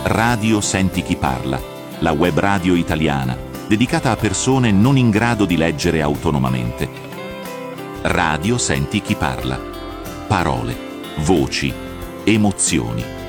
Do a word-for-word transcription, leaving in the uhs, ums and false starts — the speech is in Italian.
Radio Senti Chi Parla, la web radio italiana dedicata a persone non in grado di leggere autonomamente. Radio Senti Chi Parla. Parole, voci, emozioni.